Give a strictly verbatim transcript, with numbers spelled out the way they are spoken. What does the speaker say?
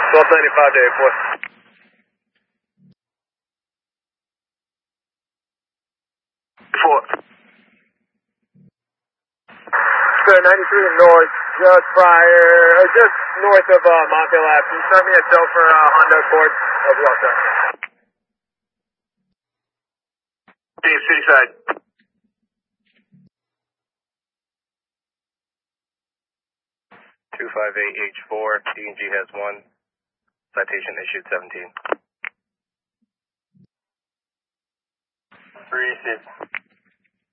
twelve ninety-five to eight four. Four. Sir, ninety-three north, just prior, uh, just north of uh, Montail Ave. Can you send me a cell for uh, Honda Accord as well, sir? Dave, city side. two five eight H four, D and G has one, citation issued seventeen. three six.